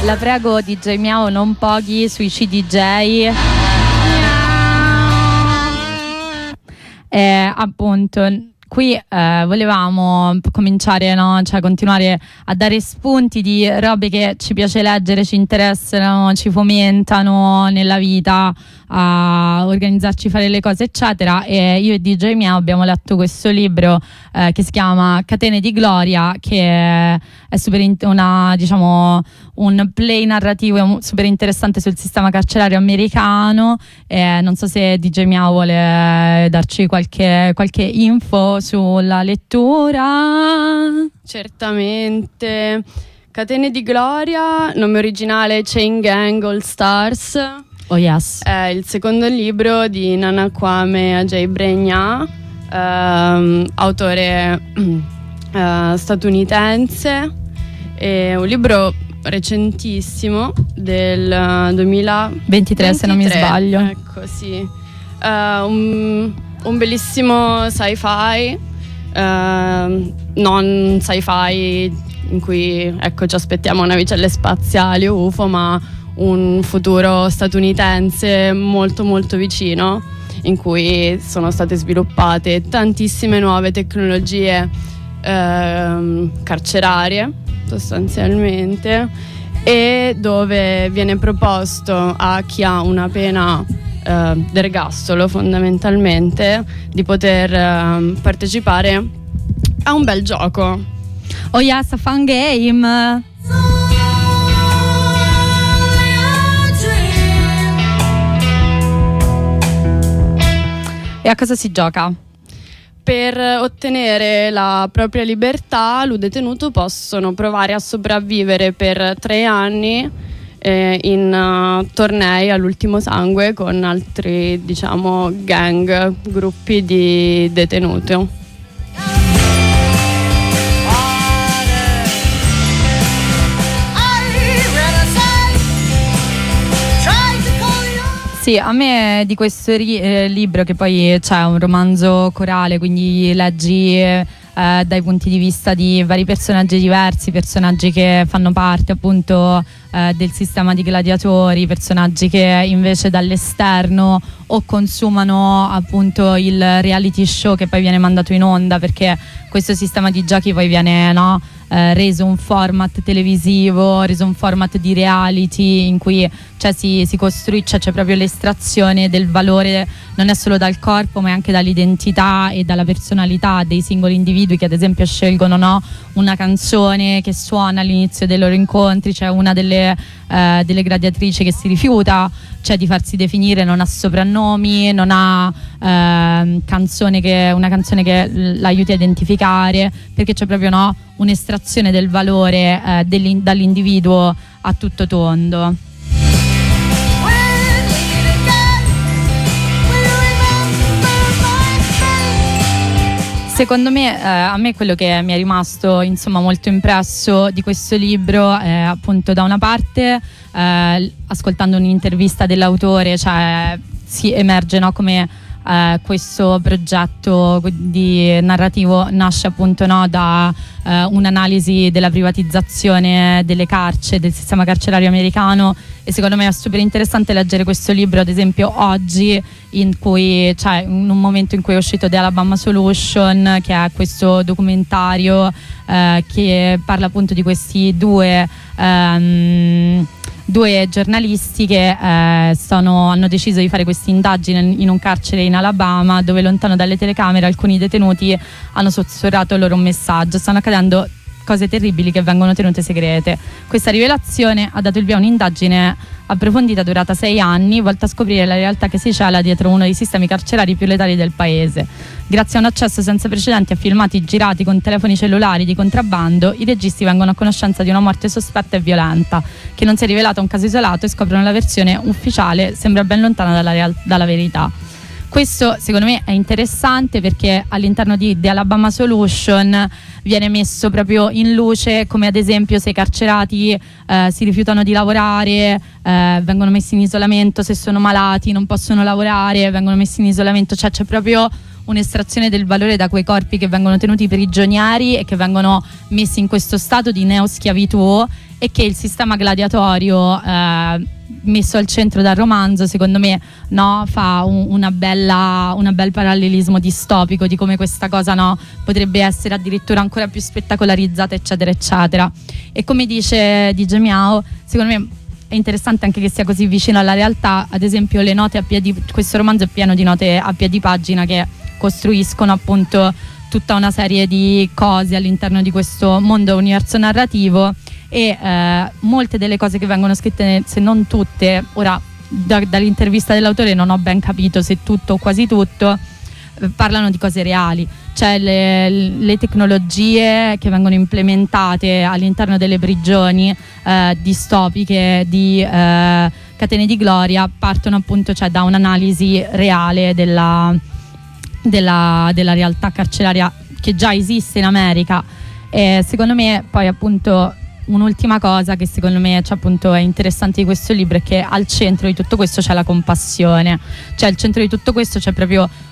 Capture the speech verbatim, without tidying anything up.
La prego D J Miao, non poghi sui C D J. Eh, appunto, qui eh, volevamo cominciare, no? Cioè continuare a dare spunti di robe che ci piace leggere, ci interessano, ci fomentano nella vita, a organizzarci, fare le cose eccetera. E io e D J Miao abbiamo letto questo libro eh, che si chiama Catene di Gloria, che è super in- una, diciamo, un play narrativo super interessante sul sistema carcerario americano. Eh, non so se D J Miao vuole darci qualche, qualche info sulla lettura. Certamente. Catene di Gloria, nome originale Chain Gang All Stars. Oh yes. È il secondo libro di Nana Kwame Adjei-Brenyah, ehm, autore eh, statunitense. È un libro recentissimo del duemilaventitré, se non mi sbaglio. Ecco, sì. Uh, un, un bellissimo sci-fi, uh, non sci-fi in cui, ecco, ci aspettiamo navicelle spaziali o U F O, ma un futuro statunitense molto molto vicino, in cui sono state sviluppate tantissime nuove tecnologie uh, carcerarie sostanzialmente, e dove viene proposto a chi ha una pena eh, d'ergastolo fondamentalmente di poter eh, partecipare a un bel gioco. Oh yes, a fun game. E a cosa si gioca? Per ottenere la propria libertà, i detenuti possono provare a sopravvivere per tre anni eh, in uh, tornei all'ultimo sangue con altri, diciamo, gang, gruppi di detenuti. Sì, a me di questo ri- eh, libro, che poi c'è un romanzo corale, quindi leggi eh, dai punti di vista di vari personaggi diversi, personaggi che fanno parte appunto eh, del sistema di gladiatori, personaggi che invece dall'esterno o consumano appunto il reality show che poi viene mandato in onda, perché questo sistema di giochi poi viene, no, eh, reso un format televisivo, reso un format di reality in cui, cioè, si, si costruisce, c'è proprio l'estrazione del valore, non è solo dal corpo ma anche dall'identità e dalla personalità dei singoli individui, che ad esempio scelgono, no, una canzone che suona all'inizio dei loro incontri. C'è una delle, eh, delle gladiatrici che si rifiuta, cioè, di farsi definire, non ha soprannomi, non ha eh, canzone che, una canzone che l'aiuti a identificare, perché c'è proprio, no, un'estrazione del valore eh, dall'individuo a tutto tondo. Secondo me, eh, a me quello che mi è rimasto, insomma, molto impresso di questo libro è appunto, da una parte, eh, ascoltando un'intervista dell'autore, cioè si emerge, no, come eh, questo progetto di narrativo nasce appunto, no, da eh, un'analisi della privatizzazione delle carceri, del sistema carcerario americano. E secondo me è super interessante leggere questo libro, ad esempio oggi, in cui, cioè, in un momento in cui è uscito The Alabama Solution, che è questo documentario eh, che parla appunto di questi due ehm, due giornalisti che eh, sono, hanno deciso di fare questa indagine in un carcere in Alabama, dove lontano dalle telecamere alcuni detenuti hanno sussurrato loro un messaggio. Stanno accadendo cose terribili che vengono tenute segrete. Questa rivelazione ha dato il via a un'indagine approfondita durata sei anni, volta a scoprire la realtà che si cela dietro uno dei sistemi carcerari più letali del paese. Grazie a un accesso senza precedenti a filmati girati con telefoni cellulari di contrabbando, i registi vengono a conoscenza di una morte sospetta e violenta, che non si è rivelata un caso isolato, e scoprono la versione ufficiale, sembra ben lontana dalla, real- dalla verità. Questo secondo me è interessante perché all'interno di The Alabama Solution viene messo proprio in luce come, ad esempio, se i carcerati eh, si rifiutano di lavorare, eh, vengono messi in isolamento, se sono malati non possono lavorare, vengono messi in isolamento, cioè c'è proprio un'estrazione del valore da quei corpi che vengono tenuti prigionieri e che vengono messi in questo stato di neoschiavitù. e che il sistema gladiatorio eh, messo al centro dal romanzo, secondo me, no, fa un, una bella, una bel parallelismo distopico di come questa cosa, no, potrebbe essere addirittura ancora più spettacolarizzata, eccetera eccetera. E come dice D J Miao, secondo me è interessante anche che sia così vicino alla realtà. Ad esempio le note a piedi, questo romanzo è pieno di note a piedi pagina che costruiscono appunto tutta una serie di cose all'interno di questo mondo universo narrativo, e eh, molte delle cose che vengono scritte, se non tutte, ora da, dall'intervista dell'autore non ho ben capito se tutto o quasi tutto, eh, parlano di cose reali, cioè le, le tecnologie che vengono implementate all'interno delle prigioni eh, distopiche di eh, Catene di Gloria partono appunto, cioè, da un'analisi reale della, della, della realtà carceraria che già esiste in America. E secondo me poi appunto un'ultima cosa che secondo me, cioè, appunto, è interessante di questo libro è che al centro di tutto questo c'è la compassione, cioè al centro di tutto questo c'è proprio